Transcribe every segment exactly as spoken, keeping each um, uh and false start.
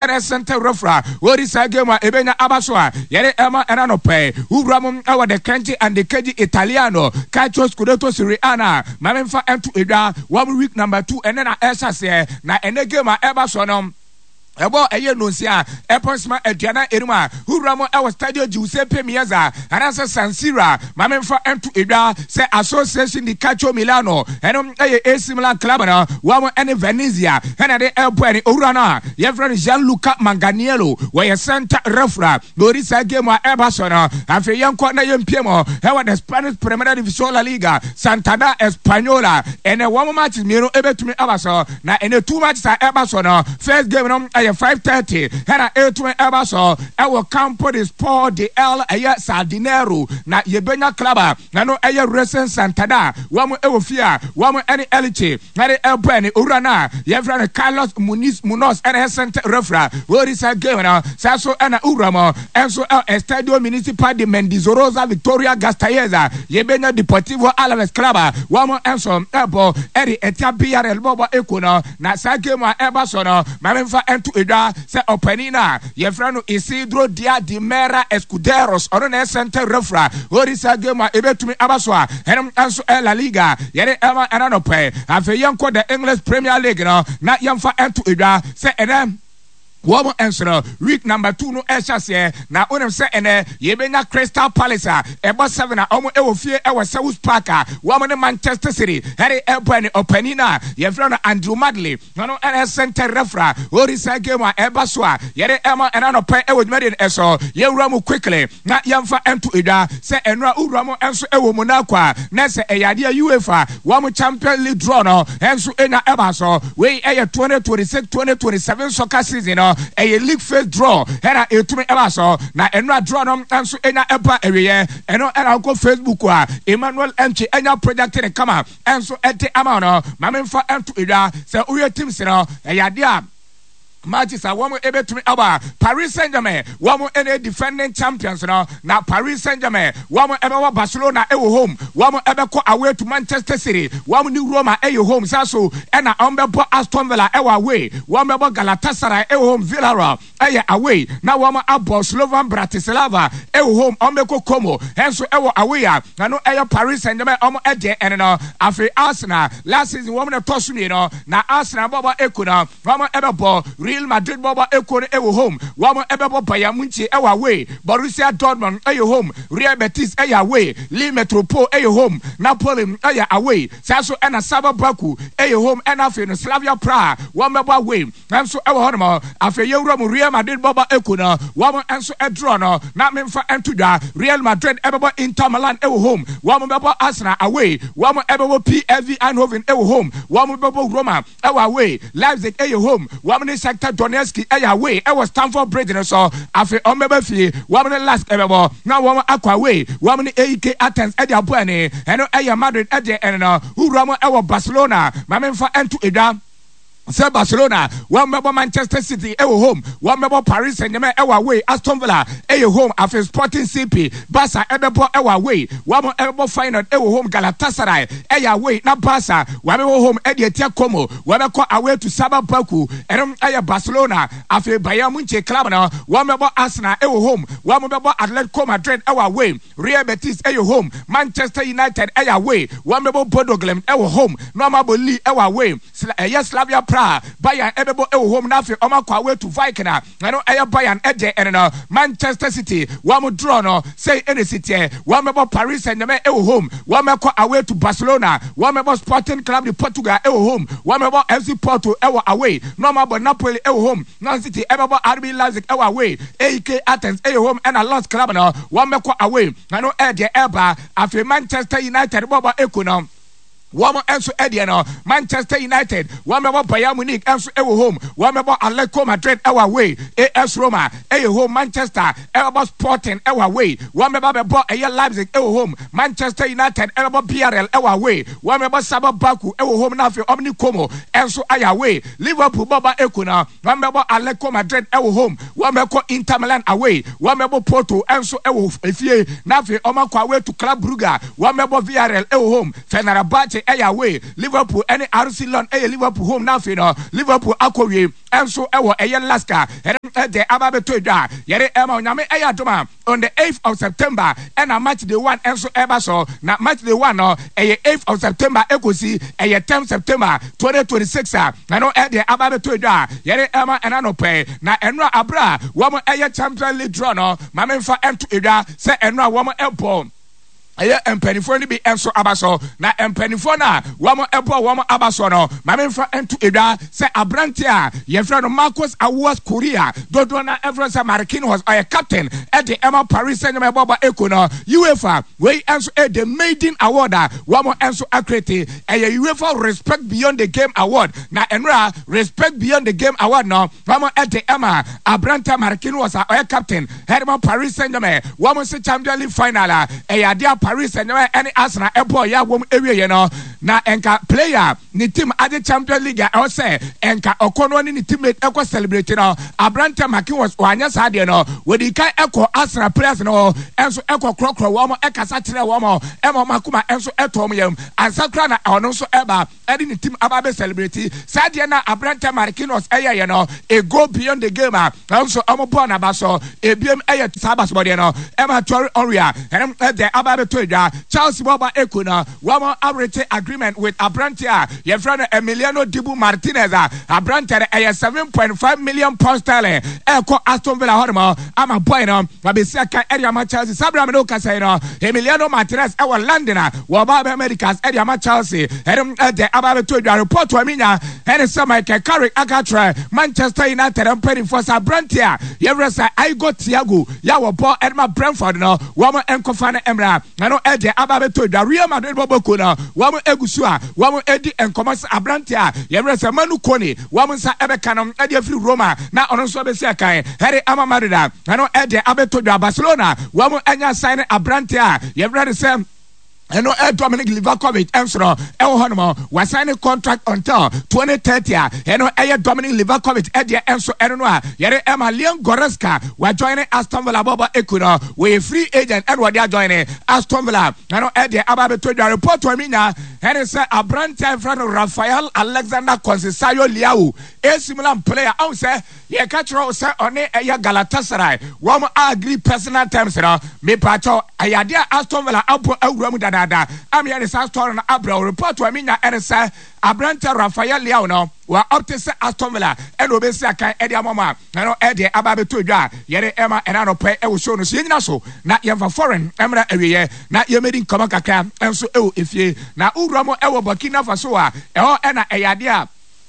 and center refra. What is a game? Ebenya Abaswa. Yere Emma and Anope. Ubramum our the Kenji and the Keji Italiano. Cacho Scudetto Siriana. Mamma and to Ida. One week number two and then I esa say na ene game Abasonum. Ebo eye nonsia eponsma aduana eruma huramo e stadio Giuseppe Meazza anasa San Siro mamemfa ento edwa se Association di Calcio Milano enom eye A C Milan club na wamo ene Venezia ena de elpo ene urana ye friend Gianluca Manganiello we center refra Norisa game a Ebasona afi yenko na yempiemo he wa the Spanish Primera División La Liga Santander Española ene wamo matches mienu ebetumi abaso na ene two matches a Ebasona first game no five thirty hena eight ever so ewo Campo de Sport de El Aya Sardinero na yebenya club na no aya Racing Santander wamo ewo fia wamo any Elche na de elbani urana yefra Carlos Muniz Munoz and center refra where is a game na saso ana uramo enso El Estadio Municipal de Mendizorosa Victoria Gasteiza yebenya Deportivo Alaves club wamo enso ebo eri etia B R L bobo ekono na sa game ever so no mamemfa ento Ida se openina yefrano Isidro Dia di Mera Escuderos ono na center refra orisa game ebetumi abaswa henem anso La Liga yere ema ananope afi yenko the English Premier League no na yemfa ento Ida se enem Woman answer week number two no eshase na onem se ene yebenya Crystal Palace ebo seven na omo ewo fie ewo South Park woman Manchester City here ebo ne openina yefra no Andrew Madley no ene center refra orisa game a eba so a yere ema ena no pe ewo dwumade eso yewura mu quickly na yemfa ento edwa se enra urwa mu enso ewo Monaco na se eyade UEFA woman Champions League draw no enso ena eba so we eye twenty twenty-six twenty twenty-seven soccer season no a league first draw hera etumi eba so na enra draw no enso enya eba ewiye eno era go Facebook a Emmanuel Enchi enya project ne kama enso ete ama no mamemfa ento edwa se uye team se no eyade a matches a woman able to aba Paris Saint-Germain woman any defending champions now now Paris Saint-Germain woman ever Barcelona e home woman ever go away to Manchester City woman new Roma e home so and na umbe Aston Villa e away woman Galatasaray e home Villarreal e away now woman abo Slovan Bratislava e home umbe ko Como henso e away na no e Paris Saint-Germain omo e de and no afi Arsenal last season woman toss me no na Arsenal baba ekuna woman ever ball Real Madrid boba ekone ewo home wamo ebebo Bayern Munich ewa away Borussia Dortmund eyo home Real Betis eyo away Lille Metropole eyo home Napoli eyo away saso ena Saba Baku eyo home ena fe no Slavia Praha wamo ebo away nanso ewo hono afi yewura mu Real Madrid boba ekona wamo enso edro no na memfa entuda Real Madrid ebebo Inter Milan ewo home wamo bebo Arsenal away wamo ebebo P S V Eindhoven ewo home wamo bebo Roma ewo away Leipzig eyo home wamo ne Donetsk aya way e was Stamford Bridge so afi omebe fie wamne last ebebo na wam akwa way wamne A E K Athens e dia boane eno aya Madrid e dia eno uramo e wo Barcelona mamemfa ento edwa Say Barcelona, one member Manchester City, ewo home, one member Paris Saint-Germain, ewo away, Aston Villa, ewo home, after Sporting C P, Barca, ewo ewo away, one member final, ewo home, Galatasaray, ewo away, na Barca, one member home, Eddie Tia Como, one member away to Saba Baku, and ewo Barcelona, after Bayern Munich club now, one member Arsenal, ewo home, one member Atletico Madrid, ewo away, Real Betis, ewo home, Manchester United, ewo away, one member Bodo Glimt, ewo home, Norma Boli, ewo away, yes, Slavia Praha. Bayern ebebo e home na fe omakwa away to Viking na no e Bayern e de en no Manchester City one draw no say any city one member Paris Saint-Germain e home one member away to Barcelona one member Sporting Club de Portugal e home one member F C Porto e away no member Napoli e home Man City ebebo R B Leipzig e away A E K Athens e home and a lost club no one member away na no e de eba after Manchester United bobo ekuno Wamo enso ediano Manchester United one member Bayern Munich enso ewo home one member Atletico Madrid ewo away A S Roma ewo home Manchester ewo Sporting ewo away one member bebo eya Leipzig ewo home Manchester United ewo B R L ewo away one member Saba Baku ewo home na fe Omni Como enso aya away Liverpool baba ekuna one member Atletico Madrid ewo home one member Inter Milan away one member Porto enso ewo efie na fe omakwa away to Club Brugge one member V R L ewo home Fenerbahce City ɛyɛ away Liverpool ɛne R C Lyon ɛyɛ Liverpool home na afei no Liverpool akɔwie ɛnso ɛwɔ ɛyɛ Laska ɛde aba beto edwa yɛre ɛma onyame ɛyɛ adoma on the eighth of September ɛna match day one ɛnso ɛba so na match day one no ɛyɛ eighth of September ekosi ɛyɛ tenth September twenty twenty-six a ɛno ɛde aba beto edwa yɛre ɛma ɛna no pɛ na ɛno abra wɔn ɛyɛ Champions League draw no mamemfa ɛnto edwa sɛ ɛno wɔn ɛbɔ ɛyɛ mpanimfoɔ no bi nso aba so na mpanimfoɔ no a wɔn ɛbɔ wɔn aba so no mamemfa nto edwa sɛ aberante a yɛfrɛ no Marcus Awas Korea dodoɔ na ɛfrɛ sɛ Marquinhos ɔyɛ captain ɛde ɛma Paris Saint-Germain ɛbɔbɔ eko no UEFA wei nso ɛde maiden award a wɔn nso akrete ɛyɛ UEFA Respect Beyond the Game Award na ɛnura Respect Beyond the Game Award no wɔn ɛde ɛma aberante Marquinhos a ɔyɛ captain ɛde Paris Saint-Germain wɔn nso Champions League final a ɛyɛ adeɛ Paris Saint-Germain any Arsenal ebo ya wom ewie ye no na enka player ni team ade Champions League e say enka okono ni teammate eko celebrate no Abrante Marquinhos wanya sa de no wedi kai eko Arsenal players no enso eko krokro wo mo ekasa kire wo mo e mo makuma enso eto mo yam ansakra na ono so eba ade ni team aba be celebrate sa de na Abrante Marquinhos eye ye no e go beyond the game a enso omo born aba so ebiem eye sabas body no e ma tori oria and de aba be Chelsea Boba Ekuna, Wamo Abrante agreement with Abrantia, your friend Emiliano Dibu Martinez, Abrante a seven point five million pounds sterling, Eko Aston Villa Hormo, I'm a boy no, Mabisaka Ediama Chelsea, Sabramino Casino, Emiliano Martinez, our Londoner, Wababa Americas, Ediama Chelsea, and the Ababe to the report to Amina, and some I can carry Agatra, Manchester United, and penny for Sabrantia, Yeresa, I got Tiago, Yawa Paul Edma Brentford, no, Wamo Enkofana Emra. No eje ababe to da Real Madrid boboko na wamu egusu a wamu edi enkomas abrante a yemre se manu koni wamu sa ebeka no edi afri Roma na ono so be sia kan heri ama Madrid no eje abeto da Barcelona wamu enya sign abrante a yemre se Eno eh, Dominic Livakovic Emsro Ewo Honomo was signing contract until twenty thirty. Eno eh, Dominic Livakovic Edia Emso Enoa Yere Emma Leon Goreska were joining Aston Villa Boba Ekuno with free agent Edward they are joining Aston Villa. Eno Edia Ababe to the report to Amina and it's a Abrante in front of Rafael Alexander Concesayo Liao a similar player I say ye catch row say on a Galatasaray one agree personal terms me pacho ayadia Aston Villa Abu Awramu I'm here to story on Abra report to Amina and say Abrante Rafael Leao no wa up to say Aston Villa and obese kan Edia Mama no Edia Ababe to dwa yere Emma and ano pay e wo show no so nyina so na yemfa foreign emra awiye na yemedi nkoma kakra enso e wo efie na uramo e wo Burkina Faso a e ho e na eyade a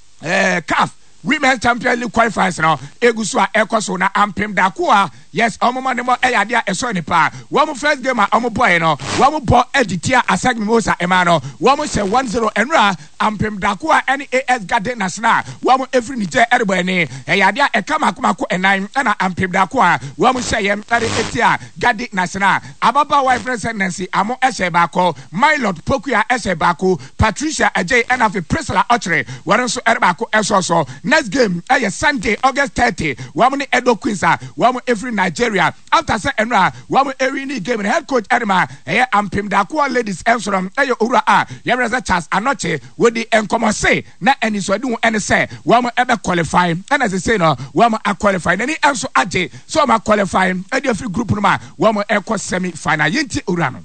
eh C A F Women's Champions League qualifiers now. Egusu a ekoso na ampem da ko a yes omo ma ne mo eyade a eso ne pa. Wo mo first game a omo boy no. Wo mo bo editia asagmi mosa ema no. Wo mo se one zero enra ampem da ko a any A S Garden National. Wo mo every nije erebo ni eyade a ekama kuma ko enan na ampem da ko a wo mo se yem tare etia Garden National. Ababa wife presidency amo ehye ba ko. Milord Pokuya ehye ba ko. Patricia Ajay enafi Priscilla Ochre. Wo so erba ko eso so. Next game, eh, Sunday, August thirtieth. Wamu Edo Quinza, Wamu every Nigeria. After say Enra, Wamu every game. Head coach Edma, eh, Ampim Dakua ladies Amsterdam, eh, Ura ah, Yemreza Chas Anoche with the Enkomose. Na any so do any say Wamu ever qualifying. And as I say no, Wamu are qualifying. Any also Aje, so I'm qualifying. Eh, free group Numa, Wamu Eco semi final. Yinti Urano.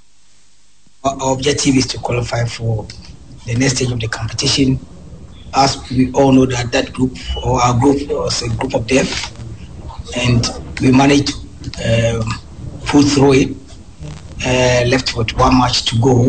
Our objective is to qualify for the next stage of the competition. As we all know that that group or our group was a group of death, and we managed to um, pull through it. Uh, left with one match to go.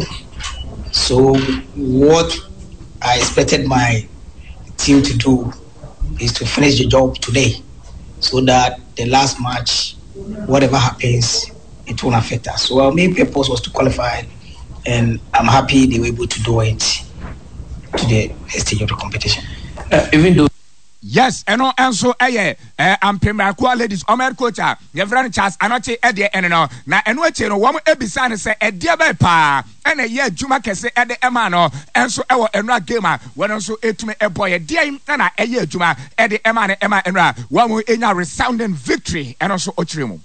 So what I expected my team to do is to finish the job today, so that the last match, whatever happens, it won't affect us. So our main purpose was to qualify, and I'm happy they were able to do it to the stage of the competition. Uh, even though yes, and no answer eh eh ampema kwa ladies omer coach your friend Charles anoche e de ene no na eno ache no wo ebisa ne se e de ba pa e na ye adwuma kese e de ema no enso e wo enra game a wo nso etume e boy de na e ye adwuma e de ema ne ema enra wo enya resounding victory and also ochiremu.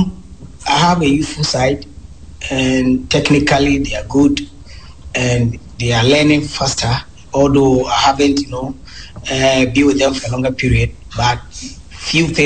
I have a youthful side, and technically they are good, and they are learning faster, although I haven't, you know, uh, been with them for a longer period, but few things